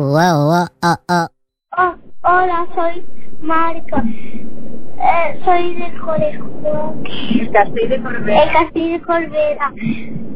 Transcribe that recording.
Hola, soy Marco. Soy del colegio. El Castell de Corbera. El Castell de Corbera.